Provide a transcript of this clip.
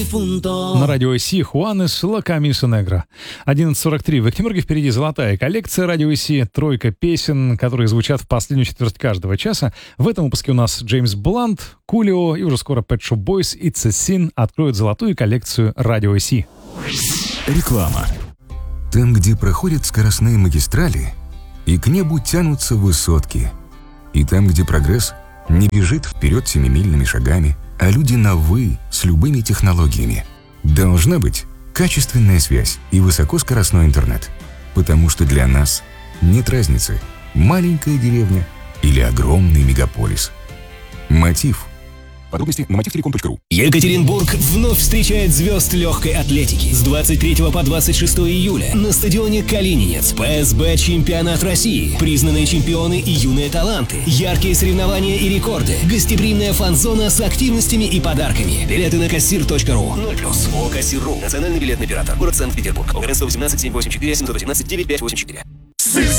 На радио Си Хуанес Ла Камиса Негра. 11:43. В Экимурге впереди золотая коллекция радио Си. Тройка песен, которые звучат в последнюю четверть каждого часа. В этом выпуске у нас Джеймс Блант, Кулио и уже скоро Pet Shop Boys и It's a Sin откроют золотую коллекцию радио Си. Реклама. Там, где проходят скоростные магистрали, и к небу тянутся высотки. И там, где прогресс не бежит вперед семимильными шагами, а люди на «вы» с любыми технологиями. Должна быть качественная связь и высокоскоростной интернет. Потому что для нас нет разницы, маленькая деревня или огромный мегаполис. Мотив. Подробности на motivtelecom.ru. Екатеринбург вновь встречает звезд легкой атлетики. С 23 по 26 июля на стадионе Калининец ПСБ чемпионат России. Признанные чемпионы и юные таланты. Яркие соревнования и рекорды. Гостеприимная фан-зона с активностями и подарками. Билеты на kassir.ru. 0+. ООО «Кассир.ру». Национальный билетный оператор. Город Санкт-Петербург. ОГРН 118 784 718 9584.